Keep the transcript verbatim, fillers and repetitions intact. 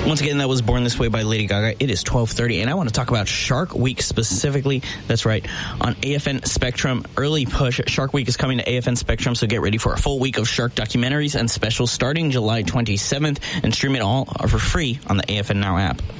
Once again, that was Born This Way by Lady Gaga. It is twelve thirty, and I want to talk about Shark Week specifically. That's right. On A F N Spectrum, early push. Shark Week is coming to A F N Spectrum, so get ready for a full week of shark documentaries and specials starting July twenty-seventh, and stream it all for free on the A F N Now app.